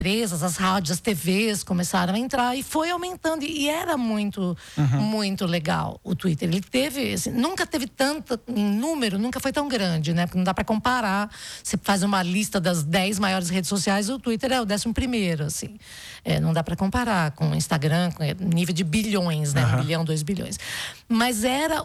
empresas, as rádios, as TVs começaram a entrar e foi aumentando. E era muito, muito legal o Twitter. Ele teve, assim, nunca teve tanto, em número, nunca foi tão grande, né? Porque não dá para comparar. Você faz uma lista das 10 maiores redes sociais, o Twitter é o 11º, assim. Não dá para comparar com o Instagram, com nível de bilhões, né? 1 bilhão, 2 bilhões. Mas era